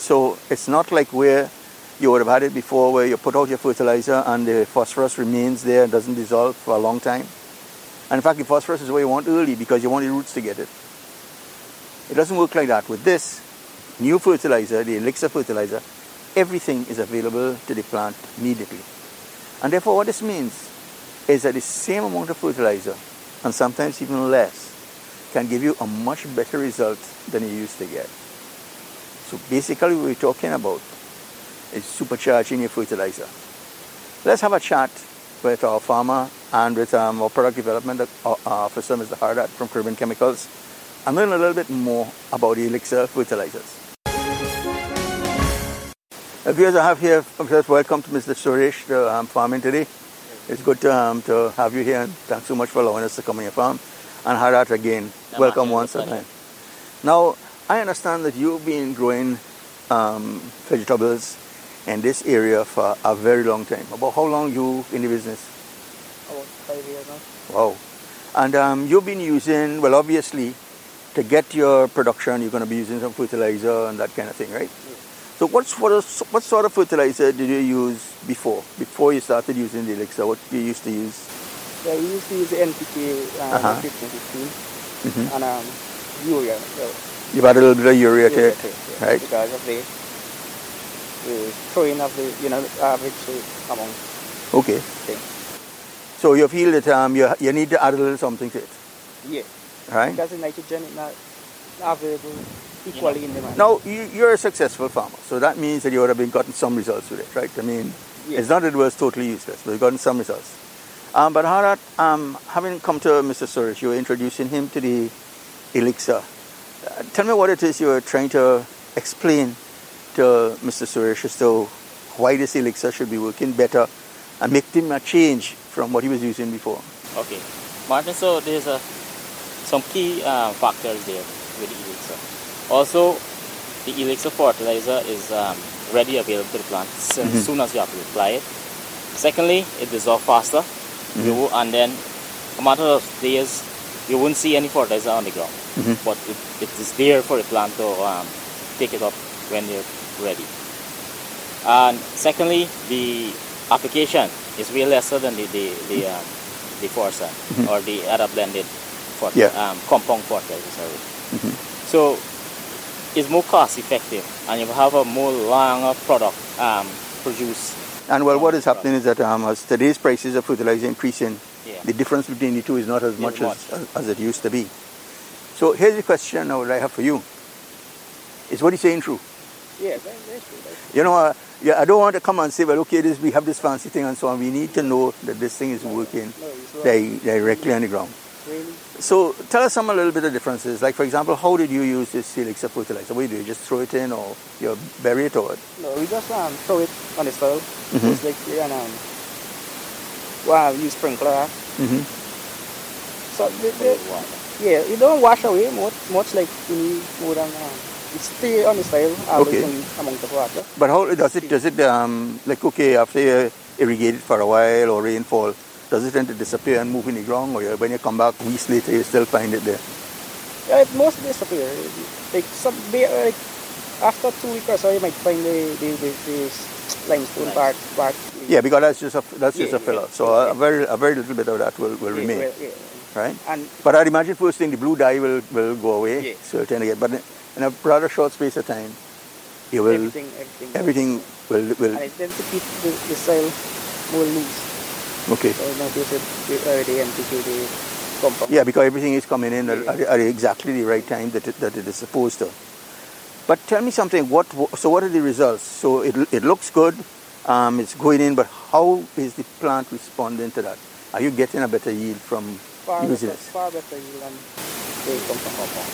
So it's not like where you would have had it before, where you put out your fertilizer and the phosphorus remains there and doesn't dissolve for a long time. And in fact, the phosphorus is what you want early because you want the roots to get it. It doesn't work like that. With this new fertilizer, the Elixir fertilizer, everything is available to the plant immediately. And therefore what this means is that the same amount of fertilizer, and sometimes even less, can give you a much better result than you used to get. So basically what we're talking about is supercharging your fertilizer. Let's have a chat with our farmer and with our product development officer, Mr. Hardat from Caribbean Chemicals, and learn a little bit more about the Elixir fertilizers. Viewers, I have here, first welcome to Mr. Suresh to farming today. It's good to have you here, and thanks so much for allowing us to come on your farm. And Hardat again, welcome once again. Now, I understand that you've been growing vegetables in this area for a very long time. About how long you in the business? About 5 years now. Wow. And you've been using, well, obviously, to get your production, you're going to be using some fertilizer and that kind of thing, right? Yeah. So what sort of fertilizer did you use before you started using the Elixir? What you used to use? Yeah, we used to use the NPK 15 and urea. You've had a little bit of urea to it, yeah, right? Because of the throwing of the average amount. Okay. Thing. So you feel that you need to add a little something to it? Yeah. Right? Because the nitrogen is not available equally in the market. Now, you're a successful farmer, so that means that you would have been gotten some results with it, right? I mean, it's not that it was totally useless, but you've gotten some results. But Hardat, having come to Mr. Suresh, you were introducing him to the Elixir. Tell me what it is you were trying to explain to Mr. Suresh as to why this Elixir should be working better and make him a change from what he was using before. Okay. Martin, so there's some key factors there with the Elixir. Also, the Elixir fertilizer is ready available to the plant as soon as you have to apply it. Secondly, it dissolves faster. And then a matter of days, you won't see any fertilizer on the ground. But it is there for the plant to take it up when you're ready. And secondly, the application is way lesser than the Forza or the other blended compound fertilizer. So it's more cost effective, and you have a more longer product produced. And well, what is happening is that as today's prices of fertilizer increasing, the difference between the two is not as much as it used to be. So here's the question now that I have for you. Is what he's saying true? Yeah, that's true. You know, I don't want to come and say, well, okay, we have this fancy thing and so on. We need to know that this thing is working directly on the ground. Really? So tell us a little bit of differences. Like, for example, how did you use this Elixir fertilizer? What do you just throw it in, or you bury it, or what? No, we just throw it on the soil. Just like and we use sprinkler. So you don't wash away much like you need more than it stay on the soil amount of water. But how does it like, okay, after you irrigate it for a while or rainfall, does it tend to disappear and move in the ground, or when you come back weeks later you still find it there? Yeah, it mostly disappear. Like after 2 weeks or so, you might find the limestone part. Yeah, because that's just a filler. So a very little bit of that will remain. Right? But I'd imagine first thing the blue dye will go away. Yeah. So tend to get, but in a rather short space of time, you will everything will. And it tends to keep the soil more loose. Okay. So now the NPK, the compound. Yeah, because everything is coming in at exactly the right time that it is supposed to. But tell me something. What are the results? So it looks good. It's going in, but how is the plant responding to that? Are you getting a better yield from using it? Far better yield than the compound.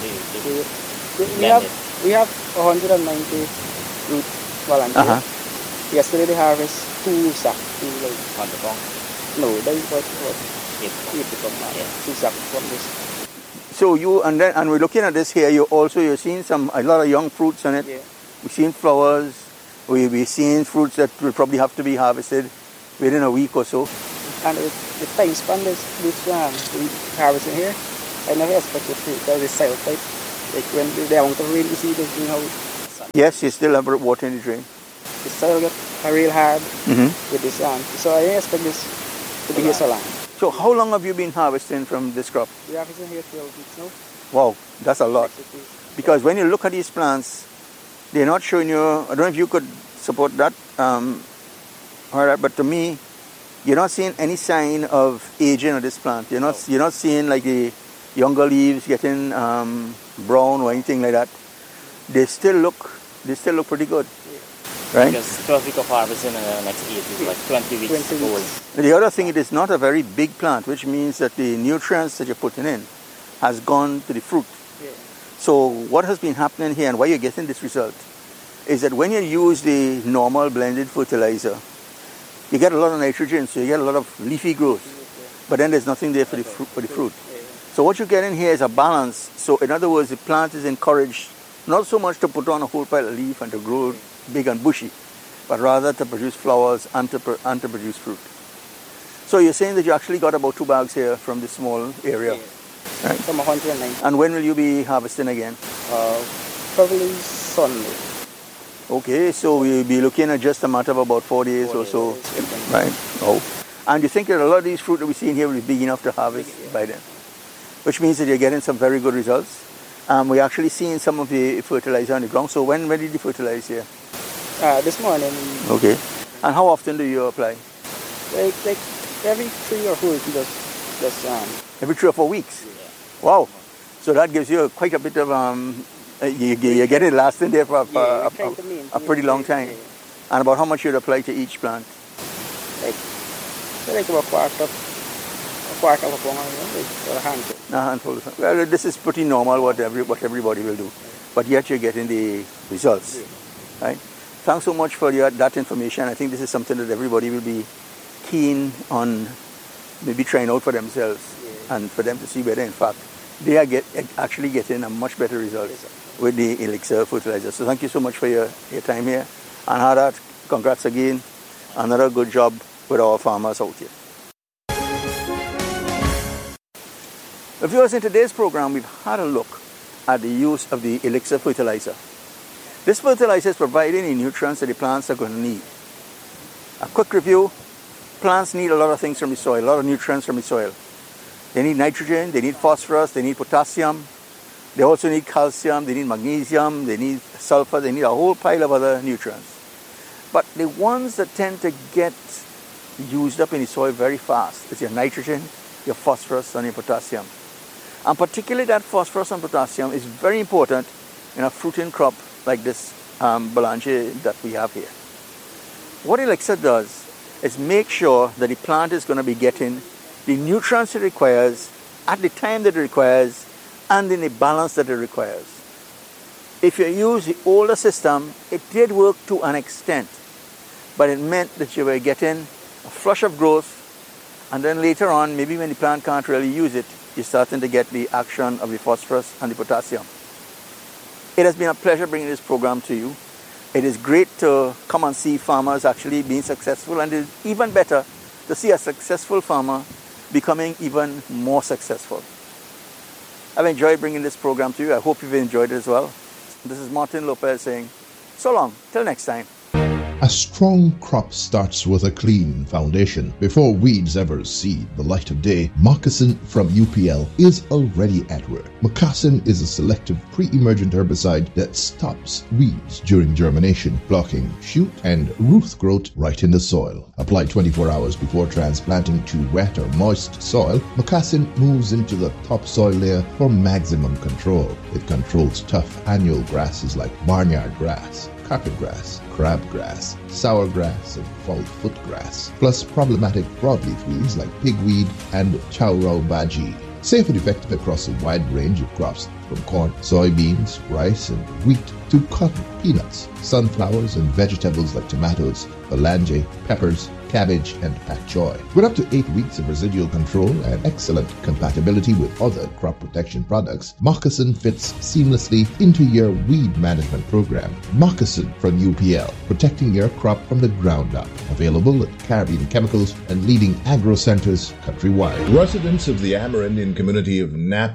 We have 190 root volunteers. Yesterday they harvest 2 sacks. 100 pounds. No, they got 8 pounds. 2 sacks from this. So and we're looking at this here. You're seeing a lot of young fruits on it. Yeah. We're seeing flowers. We're seeing fruits that will probably have to be harvested within a week or so. And the time span we harvesting here, I never expected to because it's soil type. Like when the amount of rain you see, the greenhouse. Yes, you still have water in the drain. The soil got real hard with this so I expect this to be here so long. So how long have you been harvesting from this crop? We're harvesting here 12 weeks now. Wow, that's a lot. Because when you look at these plants, they're not showing you, I don't know if you could support that, but to me, you're not seeing any sign of aging of this plant. You're not seeing like the younger leaves getting brown or anything like that. They still look pretty good. Right? Because 12 weeks of harvesting and the next 8 is like 20 weeks old. The other thing, it is not a very big plant, which means that the nutrients that you're putting in has gone to the fruit. Yeah. So what has been happening here and why you're getting this result is that when you use the normal blended fertilizer, you get a lot of nitrogen, so you get a lot of leafy growth, but then there's nothing there for the fruit. So what you're getting here is a balance. So in other words, the plant is encouraged not so much to put on a whole pile of leaf and to grow big and bushy, but rather to produce flowers and to produce fruit. So you're saying that you actually got about 2 bags here from this small area. Yeah. Right? From 109. And when will you be harvesting again? Probably Sunday. Okay, so we'll be looking at just a matter of about 4 days or so. Right. Oh. And you think that a lot of these fruit that we're seeing here will be big enough to harvest by then? Which means that you're getting some very good results. We're actually seeing some of the fertilizer on the ground. So when did you fertilize here? This morning. Okay. And how often do you apply? Like every 3 or 4 weeks. Just every 3 or 4 weeks? Yeah. Wow. So that gives you quite a bit of, you're getting it lasting there for a pretty long time. Yeah. And about how much you'd apply to each plant? Like about a quarter of a pound, or a handful. A handful. Well, this is pretty normal what everybody will do. But yet you're getting the results. Yeah. Right? Thanks so much for that information. I think this is something that everybody will be keen on maybe trying out for themselves, and for them to see whether in fact they are actually getting a much better result with the Elixir fertilizer. So thank you so much for your time here. And Harat, congrats again. Another good job with our farmers out here. Viewers, in today's program, we've had a look at the use of the Elixir fertilizer. This fertilizer is providing the nutrients that the plants are going to need. A quick review: plants need a lot of things from the soil, a lot of nutrients from the soil. They need nitrogen, they need phosphorus, they need potassium, they also need calcium, they need magnesium, they need sulfur, they need a whole pile of other nutrients. But the ones that tend to get used up in the soil very fast is your nitrogen, your phosphorus, and your potassium. And particularly that phosphorus and potassium is very important in a fruiting crop like this Belanger that we have here. What Elixir does is make sure that the plant is going to be getting the nutrients it requires at the time that it requires and in the balance that it requires. If you use the older system, it did work to an extent, but it meant that you were getting a flush of growth, and then later on, maybe when the plant can't really use it, you're starting to get the action of the phosphorus and the potassium. It has been a pleasure bringing this program to you. It is great to come and see farmers actually being successful, and it is even better to see a successful farmer becoming even more successful. I've enjoyed bringing this program to you. I hope you've enjoyed it as well. This is Martin Lopez saying, so long, till next time. A strong crop starts with a clean foundation. Before weeds ever see the light of day, Moccasin from UPL is already at work. Moccasin is a selective pre-emergent herbicide that stops weeds during germination, blocking shoot and root growth right in the soil. Applied 24 hours before transplanting to wet or moist soil, Moccasin moves into the topsoil layer for maximum control. It controls tough annual grasses like barnyard grass, carpet grass, crabgrass, sourgrass, and fall footgrass, plus problematic broadleaf weeds like pigweed and chowrau baji. Safe and effective across a wide range of crops from corn, soybeans, rice, and wheat to cotton, peanuts, sunflowers, and vegetables like tomatoes, Belanger, peppers, cabbage, and pak choy. With up to 8 weeks of residual control and excellent compatibility with other crop protection products, Moccasin fits seamlessly into your weed management program. Moccasin from UPL, protecting your crop from the ground up. Available at Caribbean Chemicals and leading agro centers countrywide. Residents of the Amerindian community of Napi in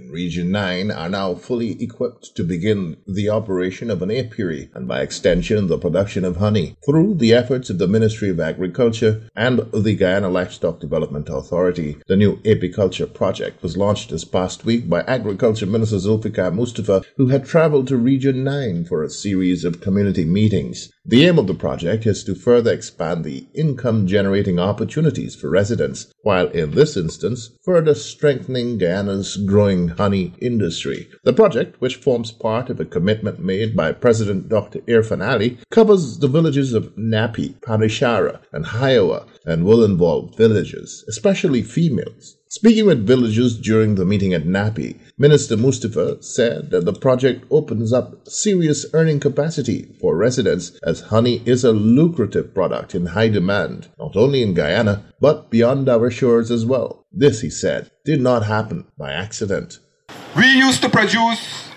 in Region 9 are now fully equipped to begin the operation of an apiary and by extension the production of honey through the efforts of the Ministry of Agriculture and the Guyana Livestock Development Authority. The new apiculture project was launched this past week by Agriculture Minister Zulfikar Mustafa, who had traveled to Region 9 for a series of community meetings. The aim of the project is to further expand the income-generating opportunities for residents, while in this instance, further strengthening Guyana's growing honey industry. The project, which forms part of a commitment made by President Dr. Irfan Ali, covers the villages of Napi, Parishara, and Hiowa, and will involve villagers, especially females. Speaking with villagers during the meeting at Napi, Minister Mustafa said that the project opens up serious earning capacity for residents as honey is a lucrative product in high demand, not only in Guyana, but beyond our shores as well. This, he said, did not happen by accident. We used to produce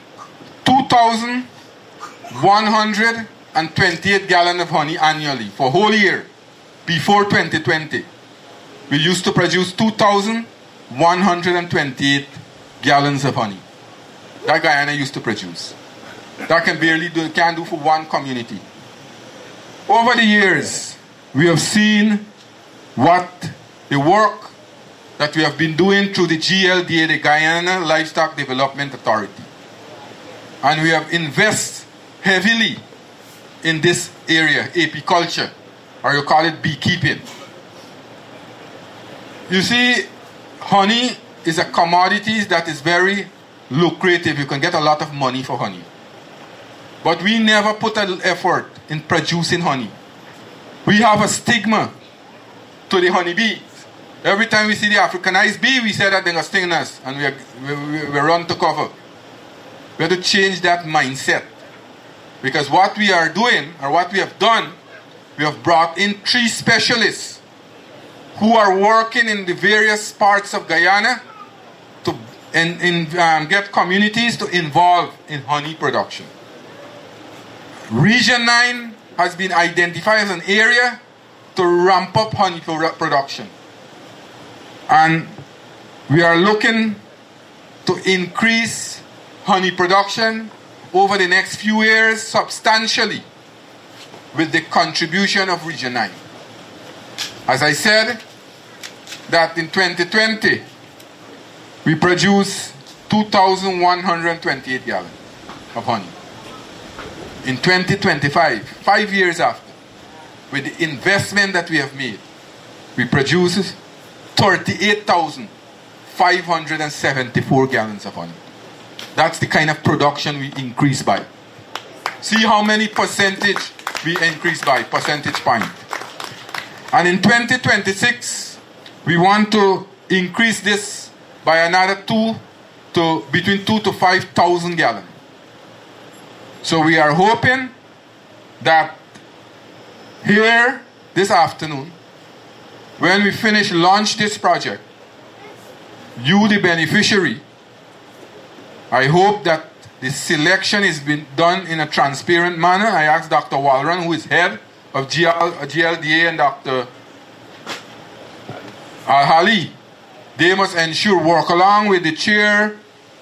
2,128 gallons of honey annually for a whole year before 2020. We used to produce 2,128 gallons of honey. That Guyana used to produce. That can't do for one community. Over the years, we have seen what the work that we have been doing through the GLDA, the Guyana Livestock Development Authority. And we have invested heavily in this area, apiculture, or you call it beekeeping. You see, honey is a commodity that is very lucrative. You can get a lot of money for honey. But we never put an effort in producing honey. We have a stigma to the honeybee. Every time we see the Africanized bee, we say that they're going to sting us, and we run to cover. We have to change that mindset. Because what we are doing, or what we have done, we have brought in 3 specialists who are working in the various parts of Guyana to get communities to involve in honey production. Region 9 has been identified as an area to ramp up honey production. And we are looking to increase honey production over the next few years substantially with the contribution of Region 9. As I said, that in 2020, we produced 2,128 gallons of honey. In 2025, 5 years after, with the investment that we have made, we produce 38,574 gallons of honey. That's the kind of production we increase by. See how many percentage we increase by, percentage point. And in 2026, we want to increase this by another between 2,000 to 5,000 gallons. So we are hoping that here this afternoon, when we launch this project, you, the beneficiary, I hope that the selection is being done in a transparent manner. I asked Dr. Walron, who is head of GLDA, and Dr. Al-Hali. They must ensure, work along with the chair.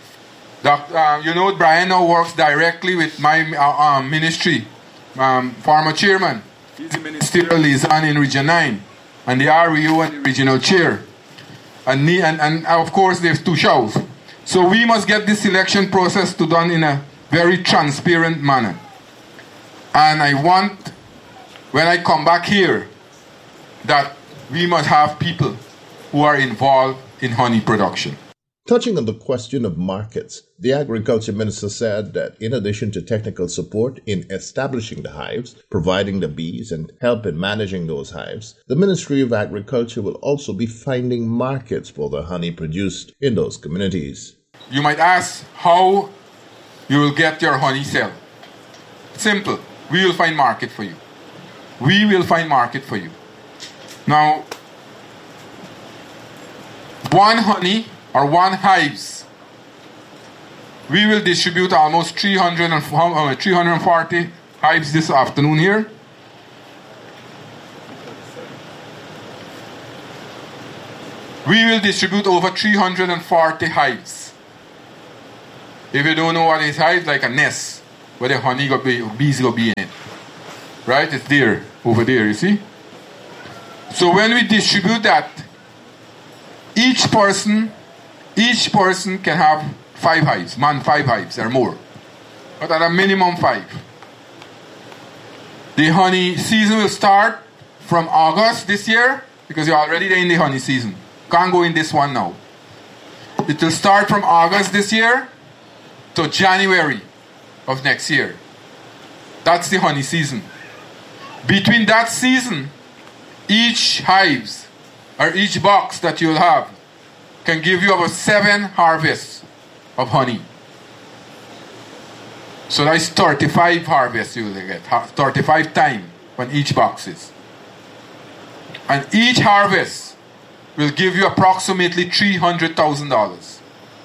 Brian now works directly with my ministry, former chairman. He's the ministerial liaison in Region 9, and the REO and the regional chair. And of course, there's 2 shows. So we must get this selection process done in a very transparent manner. And I want, when I come back here, that we must have people who are involved in honey production. Touching on the question of markets, the Agriculture Minister said that in addition to technical support in establishing the hives, providing the bees, and help in managing those hives, the Ministry of Agriculture will also be finding markets for the honey produced in those communities. You might ask how you will get your honey sale. Simple. We will find market for you. We will find market for you. Now, one honey or one hives, we will distribute almost 340 hives this afternoon here. We will distribute over 340 hives If you don't know what is hive, like a nest where the honey bees go be in it. Right? It's there, over there, you see? So when we distribute that, each person can have 5 hives, 5 hives or more. But at a minimum 5. The honey season will start from August this year, because you're already there in the honey season. Can't go in this one now. It will start from August this year to January of next year. That's the honey season. Between that season, each hives or each box that you'll have can give you about 7 harvests of honey. So that's 35 harvests you will get, 35 times on each box is. And each harvest will give you approximately $300,000.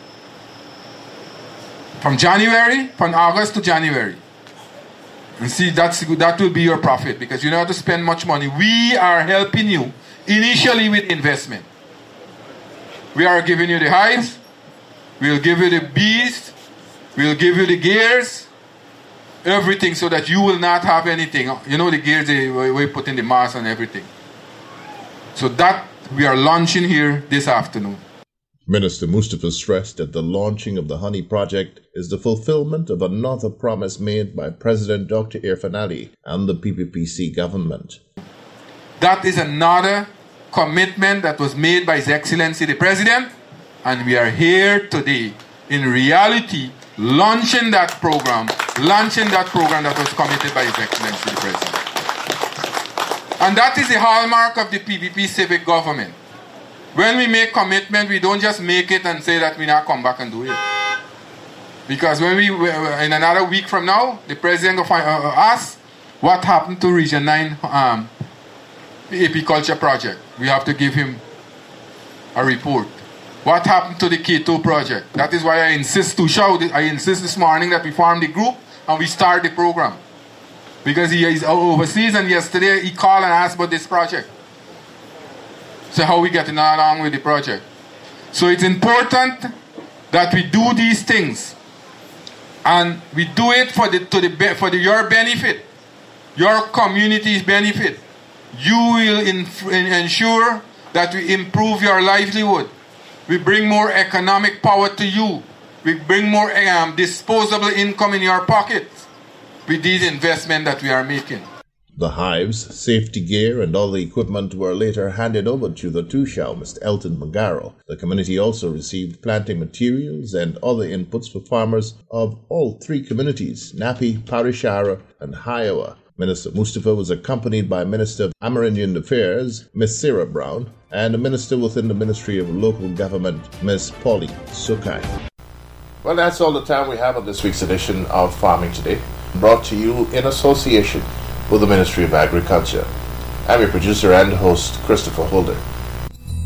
From August to January. And see, that will be your profit, because you don't have to spend much money. We are helping you initially with investment. We are giving you the hives, we'll give you the bees, we'll give you the gears, everything, so that you will not have anything. You know the gears, we put in the mass and everything. So that we are launching here this afternoon. Minister Mustafa stressed that the launching of the Honey Project is the fulfillment of another promise made by President Dr. Irfaan Ali and the PPPC government. That is another commitment that was made by His Excellency the President, and we are here today, in reality, launching that program that was committed by His Excellency the President. And that is the hallmark of the PPP civic government. When we make commitment, we don't just make it and say that we not come back and do it. Because when in another week from now, the President will ask what happened to Region 9 apiculture project. We have to give him a report. What happened to the K2 project? That is why I insist this morning that we form the group and we start the program. Because he is overseas, and yesterday he called and asked about this project. So how we getting along with the project. So it's important that we do these things. And we do it for your benefit, your community's benefit. You will ensure that we improve your livelihood. We bring more economic power to you. We bring more disposable income in your pockets with these investments that we are making. The hives, safety gear, and all the equipment were later handed over to the Tushao, Mr. Elton Magaro. The community also received planting materials and other inputs for farmers of all 3 communities, Napi, Parishara, and Hiowa. Minister Mustafa was accompanied by Minister of Amerindian Affairs, Ms. Sarah Brown, and a minister within the Ministry of Local Government, Ms. Pauline Sukai. Well, that's all the time we have on this week's edition of Farming Today, brought to you in association with the Ministry of Agriculture. I'm your producer and host, Christopher Holder.